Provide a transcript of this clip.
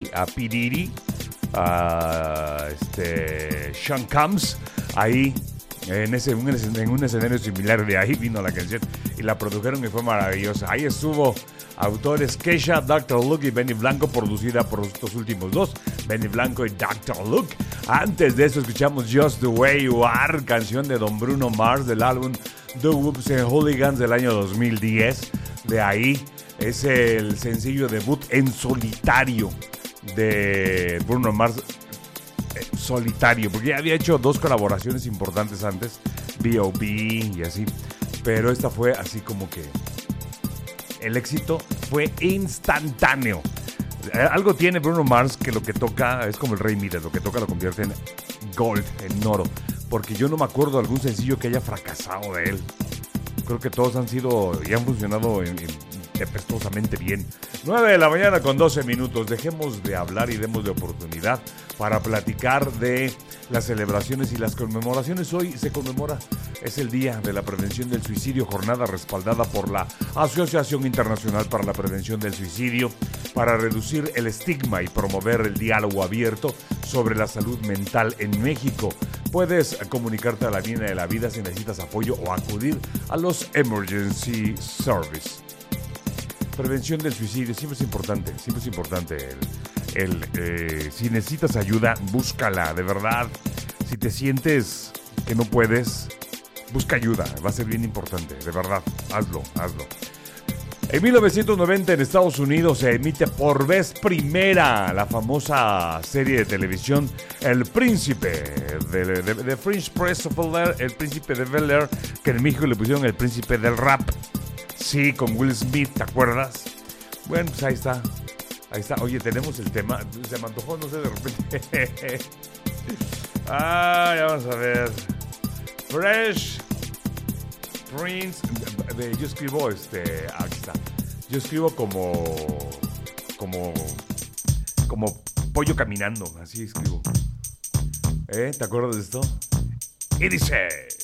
a P. Diddy, a Sean Combs, ahí en un escenario similar. De ahí vino la canción y la produjeron y fue maravillosa. Ahí estuvo autores Kesha, Dr. Luke y Benny Blanco, producida por estos últimos dos, Benny Blanco y Dr. Luke. Antes de eso escuchamos Just the Way You Are, canción de Don Bruno Mars del álbum The Whoops and Hooligans del año 2010. De ahí es el sencillo debut en solitario de Bruno Mars. Solitario, porque ya había hecho dos colaboraciones importantes antes, B.O.B. y así, pero esta fue así como que el éxito fue instantáneo. Algo tiene Bruno Mars que lo que toca es como el Rey Midas, lo que toca lo convierte en gold, en oro, porque yo no me acuerdo de algún sencillo que haya fracasado de él. Creo que todos han sido y han funcionado tempestosamente bien. 9 de la mañana con 12 minutos. Dejemos de hablar y demos de oportunidad para platicar de las celebraciones y las conmemoraciones. Hoy se conmemora, es el Día de la Prevención del Suicidio, jornada respaldada por la Asociación Internacional para la Prevención del Suicidio, para reducir el estigma y promover el diálogo abierto sobre la salud mental en México. Puedes comunicarte a la línea de la vida si necesitas apoyo o acudir a los Emergency Service. Prevención del suicidio, siempre es importante, si necesitas ayuda, búscala, de verdad. Si te sientes que no puedes, busca ayuda, va a ser bien importante, de verdad, hazlo. En 1990 en Estados Unidos se emite por vez primera la famosa serie de televisión El Príncipe de Fresh Prince of Bel-Air, El Príncipe de Bel-Air, que en México le pusieron El Príncipe del Rap. Sí, con Will Smith, ¿te acuerdas? Bueno, pues ahí está. Oye, tenemos el tema. Se me antojó, no sé, de repente. Ya vamos a ver. Fresh Prince. Yo escribo, aquí está. Yo escribo como pollo caminando. Así escribo. ¿Te acuerdas de esto? Y dice...